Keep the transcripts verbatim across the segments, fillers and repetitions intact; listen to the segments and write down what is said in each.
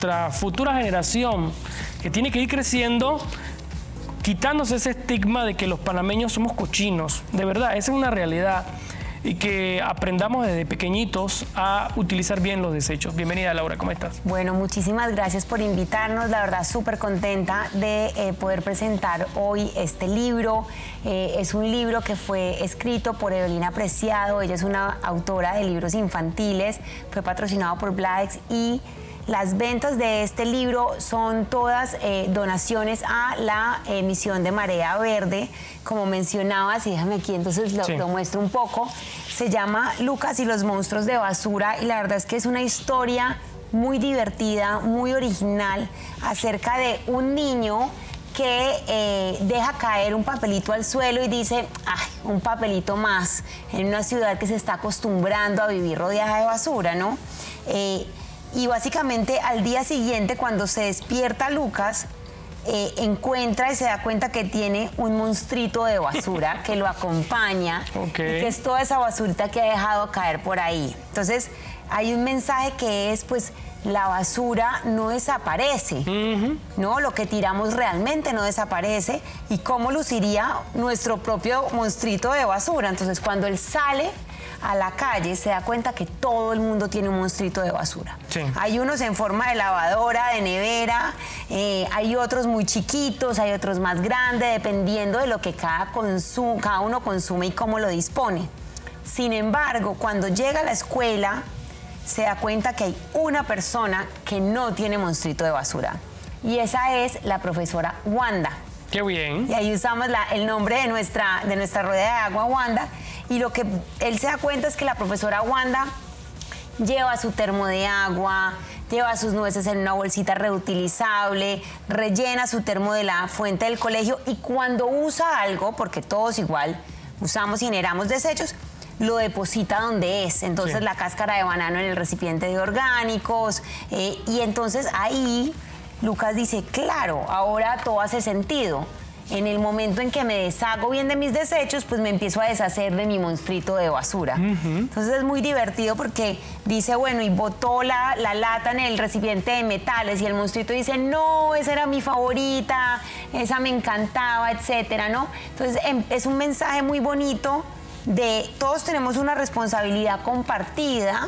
nuestra futura generación, que tiene que ir creciendo, quitándose ese estigma de que los panameños somos cochinos. De verdad, esa es una realidad. Y que aprendamos desde pequeñitos a utilizar bien los desechos. Bienvenida, Laura, ¿cómo estás? Bueno, muchísimas gracias por invitarnos. La verdad, súper contenta de eh, poder presentar hoy este libro. Eh, es un libro que fue escrito por Evelina Preciado. Ella es una autora de libros infantiles. Fue patrocinado por Bladex y las ventas de este libro son todas eh, donaciones a la eh, misión de Marea Verde. Como mencionabas, y déjame aquí, entonces lo, sí. lo muestro un poco. Se llama Lucas y los monstruos de basura y la verdad es que es una historia muy divertida, muy original, acerca de un niño que eh, deja caer un papelito al suelo y dice, ay, un papelito más, en una ciudad que se está acostumbrando a vivir rodeada de basura, ¿no? Eh, Y básicamente al día siguiente, cuando se despierta Lucas, eh, encuentra y se da cuenta que tiene un monstruito de basura que lo acompaña, okay. y que es toda esa basurita que ha dejado caer por ahí. Entonces, hay un mensaje que es, pues, la basura no desaparece, uh-huh. ¿no? Lo que tiramos realmente no desaparece. ¿Y cómo luciría nuestro propio monstruito de basura? Entonces, cuando él sale a la calle, se da cuenta que todo el mundo tiene un monstruito de basura. Sí. Hay unos en forma de lavadora, de nevera, eh, hay otros muy chiquitos, hay otros más grandes, dependiendo de lo que cada, consum- cada uno consume y cómo lo dispone. Sin embargo, cuando llega a la escuela, se da cuenta que hay una persona que no tiene monstruito de basura. Y esa es la profesora Wanda. ¡Qué bien! Y ahí usamos la, el nombre de nuestra, de nuestra rueda de agua, Wanda. Y lo que él se da cuenta es que la profesora Wanda lleva su termo de agua, lleva sus nueces en una bolsita reutilizable, rellena su termo de la fuente del colegio y cuando usa algo, porque todos igual usamos y generamos desechos, lo deposita donde es. Entonces sí. la cáscara de banano en el recipiente de orgánicos eh, y entonces ahí Lucas dice, claro, ahora todo hace sentido. En el momento en que me deshago bien de mis desechos, pues me empiezo a deshacer de mi monstruito de basura. Uh-huh. Entonces es muy divertido porque dice, bueno, y botó la, la lata en el recipiente de metales y el monstruito dice, no, esa era mi favorita, esa me encantaba, etcétera, ¿no? Entonces es un mensaje muy bonito de todos tenemos una responsabilidad compartida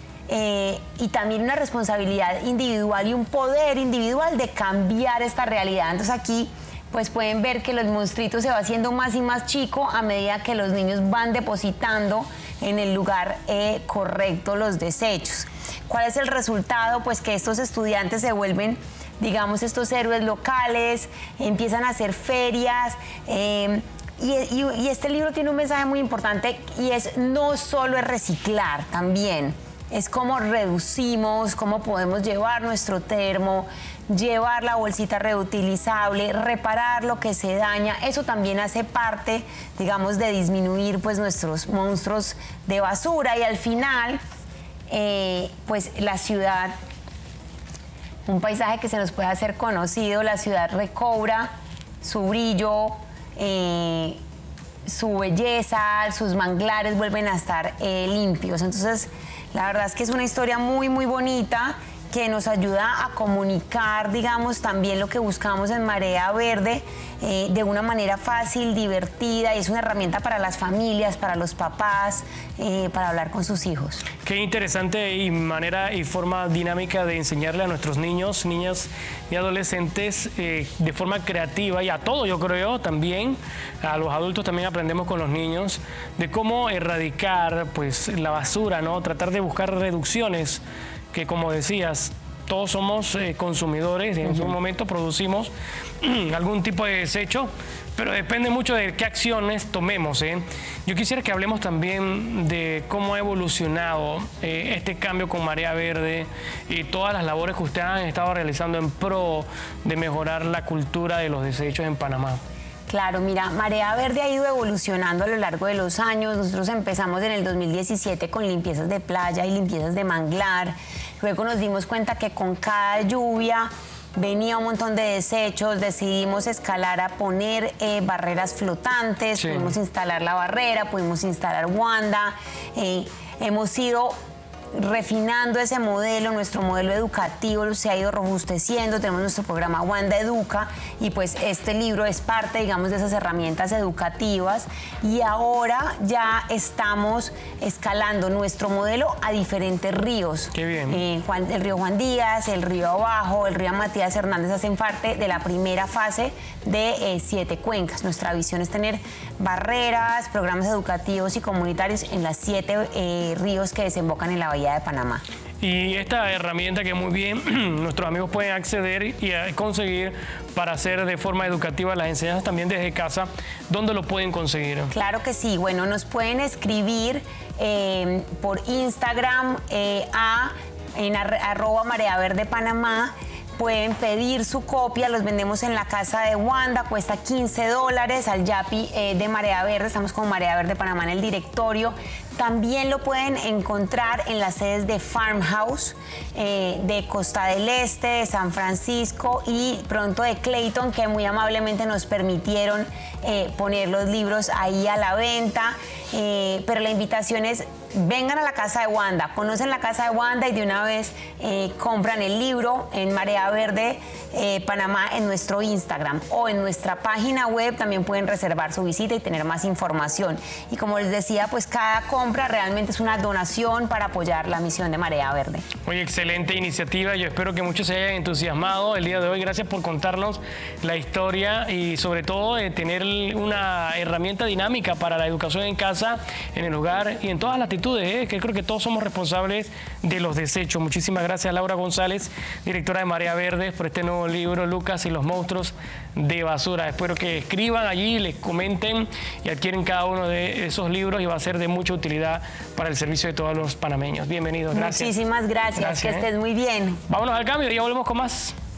eh, y también una responsabilidad individual y un poder individual de cambiar esta realidad. Entonces aquí pues pueden ver que los monstruitos se va haciendo más y más chico a medida que los niños van depositando en el lugar eh, correcto los desechos. ¿Cuál es el resultado? Pues que estos estudiantes se vuelven, digamos, estos héroes locales, empiezan a hacer ferias, eh, y, y, y este libro tiene un mensaje muy importante y es no solo es reciclar también, es cómo reducimos, cómo podemos llevar nuestro termo, llevar la bolsita reutilizable, reparar lo que se daña. Eso también hace parte, digamos, de disminuir pues nuestros monstruos de basura y al final, eh, pues la ciudad, un paisaje que se nos puede hacer conocido, la ciudad recobra su brillo, eh, su belleza, sus manglares vuelven a estar eh, limpios. Entonces, la verdad es que es una historia muy, muy bonita que nos ayuda a comunicar, digamos, también lo que buscamos en Marea Verde eh, de una manera fácil, divertida, y es una herramienta para las familias, para los papás, eh, para hablar con sus hijos. Qué interesante y manera y forma dinámica de enseñarle a nuestros niños, niñas y adolescentes eh, de forma creativa y a todos, yo creo, también, a los adultos también aprendemos con los niños, de cómo erradicar pues la basura, ¿no? Tratar de buscar reducciones que, como decías, todos somos eh, consumidores y en uh-huh. un momento producimos algún tipo de desecho, pero depende mucho de qué acciones tomemos, ¿eh? Yo quisiera que hablemos también de cómo ha evolucionado eh, este cambio con Marea Verde y todas las labores que ustedes han estado realizando en pro de mejorar la cultura de los desechos en Panamá. Claro, mira, Marea Verde ha ido evolucionando a lo largo de los años. Nosotros empezamos en el dos mil diecisiete con limpiezas de playa y limpiezas de manglar. Luego nos dimos cuenta que con cada lluvia venía un montón de desechos, decidimos escalar a poner eh, barreras flotantes, sí. pudimos instalar la barrera, pudimos instalar Wanda, eh, hemos ido refinando ese modelo, nuestro modelo educativo se ha ido robusteciendo, tenemos nuestro programa Wanda Educa y pues este libro es parte, digamos, de esas herramientas educativas y ahora ya estamos escalando nuestro modelo a diferentes ríos. Qué bien. Eh, Juan, el río Juan Díaz, el río Abajo, el río Matías Hernández hacen parte de la primera fase de eh, siete cuencas. Nuestra visión es tener barreras, programas educativos y comunitarios en las siete eh, ríos que desembocan en la Bahía de Panamá. Y esta herramienta que muy bien nuestros amigos pueden acceder y conseguir para hacer de forma educativa las enseñanzas también desde casa, ¿dónde lo pueden conseguir? Claro que sí, bueno, nos pueden escribir eh, por Instagram eh, a en ar, arroba Marea Verde Panamá. Pueden pedir su copia, los vendemos en la casa de Wanda, cuesta quince dólares al Yapi eh, de Marea Verde, estamos con Marea Verde Panamá en el directorio. También lo pueden encontrar en las sedes de Farmhouse, eh, de Costa del Este, de San Francisco y pronto de Clayton, que muy amablemente nos permitieron eh, poner los libros ahí a la venta. Eh, pero la invitación es, vengan a la casa de Wanda, conocen la casa de Wanda y de una vez eh, compran el libro en Marea Verde eh, Panamá en nuestro Instagram o en nuestra página web. También pueden reservar su visita y tener más información. Y como les decía, pues cada compra realmente es una donación para apoyar la misión de Marea Verde. Oye, excelente iniciativa. Yo espero que muchos se hayan entusiasmado el día de hoy. Gracias por contarnos la historia y sobre todo de tener una herramienta dinámica para la educación en casa, en el hogar y en todas las latitudes, ¿eh? que creo que todos somos responsables de los desechos. Muchísimas gracias, Laura González, directora de Marea Verde, por este nuevo libro, Lucas y los monstruos de basura. Espero que escriban allí, les comenten y adquieren cada uno de esos libros y va a ser de mucha utilidad para el servicio de todos los panameños. Bienvenidos, gracias. Muchísimas gracias, gracias que estés muy bien. Vámonos al cambio y ya volvemos con más.